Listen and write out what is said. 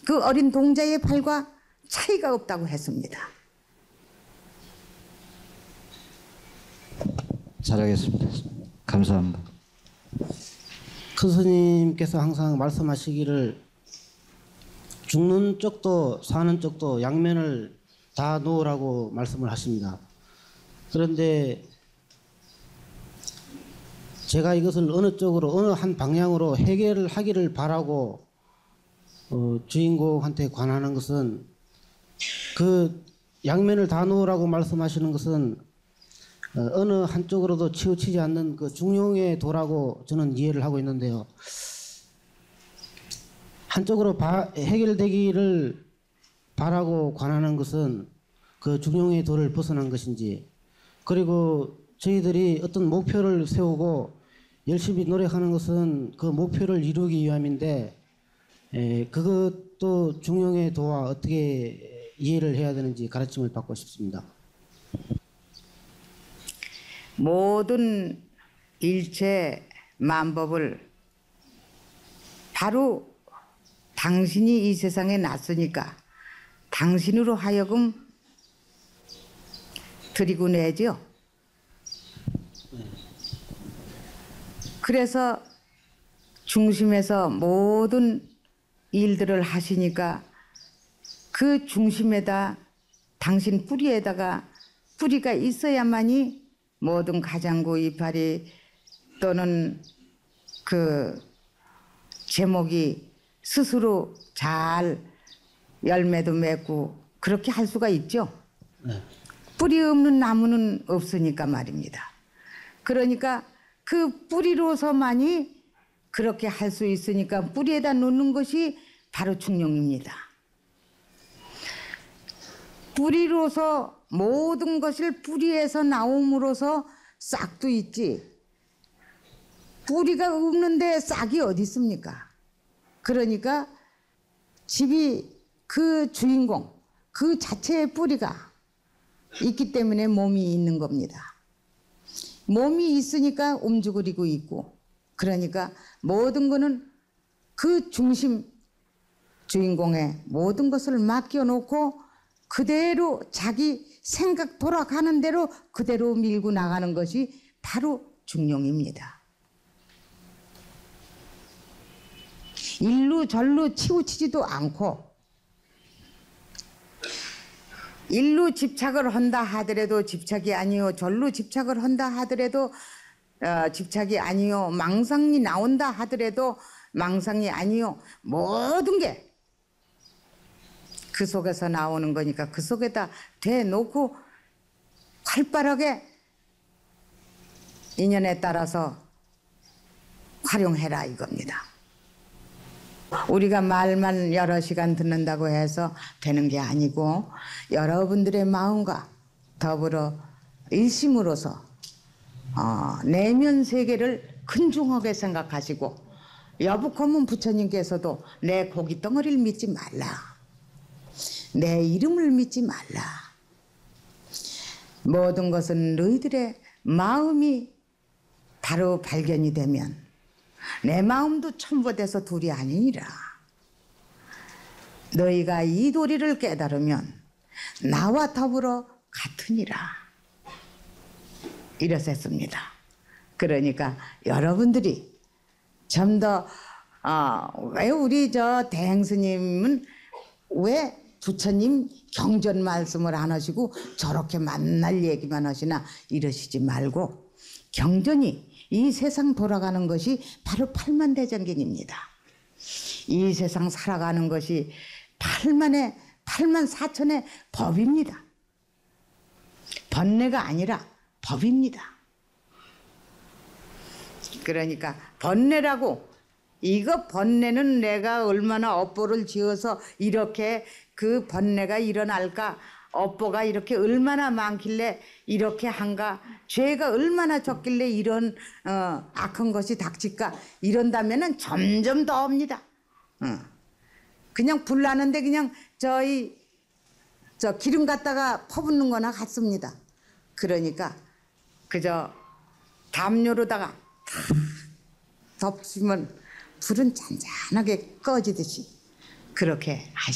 그 어린 동자의 팔과 차이가 없다고 했습니다. 잘하겠습니다. 감사합니다. 큰 스님께서 항상 말씀하시기를 죽는 쪽도 사는 쪽도 양면을 다 놓으라고 말씀을 하십니다. 그런데 제가 이것을 어느 쪽으로 어느 한 방향으로 해결을 하기를 바라고 주인공한테 관하는 것은 그 양면을 다 놓으라고 말씀하시는 것은 어느 한쪽으로도 치우치지 않는 그 중용의 도라고 저는 이해를 하고 있는데요. 한쪽으로 해결되기를 바라고 관하는 것은 그 중용의 도를 벗어난 것인지, 그리고 저희들이 어떤 목표를 세우고 열심히 노력하는 것은 그 목표를 이루기 위함인데 그것도 중용의 도와 어떻게 이해를 해야 되는지 가르침을 받고 싶습니다. 모든 일체 만법을 바로 당신이 이 세상에 났으니까 당신으로 하여금 드리고 내죠. 그래서 중심에서 모든 일들을 하시니까 그 중심에다 당신 뿌리에다가 뿌리가 있어야만이 모든 가장구 이파리 또는 그 제목이 스스로 잘 열매도 맺고 그렇게 할 수가 있죠. 네. 뿌리 없는 나무는 없으니까 말입니다. 그러니까 그 뿌리로서만이 그렇게 할 수 있으니까 뿌리에다 놓는 것이 바로 중용입니다. 뿌리로서 모든 것을 뿌리에서 나옴으로써 싹도 있지. 뿌리가 없는데 싹이 어디 있습니까? 그러니까 집이 그 주인공, 그 자체의 뿌리가 있기 때문에 몸이 있는 겁니다. 몸이 있으니까 움직이고 있고, 그러니까 모든 거는 그 중심 주인공에 모든 것을 맡겨놓고 그대로 자기 생각 돌아가는 대로 그대로 밀고 나가는 것이 바로 중용입니다. 일루 절루 치우치지도 않고 일루 집착을 한다 하더라도 집착이 아니요, 절루 집착을 한다 하더라도 집착이 아니요, 망상이 나온다 하더라도 망상이 아니요, 모든 게 그 속에서 나오는 거니까 그 속에다 대놓고 활발하게 인연에 따라서 활용해라 이겁니다. 우리가 말만 여러 시간 듣는다고 해서 되는 게 아니고 여러분들의 마음과 더불어 일심으로서 내면 세계를 근중하게 생각하시고 여북고문 부처님께서도 내 고기 덩어리를 믿지 말라, 내 이름을 믿지 말라, 모든 것은 너희들의 마음이 바로 발견이 되면 내 마음도 첨부돼서 둘이 아니니라. 너희가 이 도리를 깨달으면 나와 더불어 같으니라. 이랬었습니다. 그러니까 여러분들이 좀 더 왜 우리 저 대행스님은 왜 부처님 경전 말씀을 안 하시고 저렇게 만날 얘기만 하시나 이러시지 말고, 경전이 이 세상 돌아가는 것이 바로 팔만대장경입니다. 이 세상 살아가는 것이 8만 4천의 법입니다. 번뇌가 아니라 법입니다. 그러니까 번뇌라고, 이거 번뇌는 내가 얼마나 업보를 지어서 이렇게 그 번뇌가 일어날까, 업보가 이렇게 얼마나 많길래 이렇게 한가, 죄가 얼마나 적길래 이런 악한 것이 닥칠까, 이런다면은 점점 더 옵니다. 그냥 불 나는데 그냥 저 기름 갖다가 퍼붓는 거나 같습니다. 그러니까 그저 담요로다가 덮으면 불은 잔잔하게 꺼지듯이 그렇게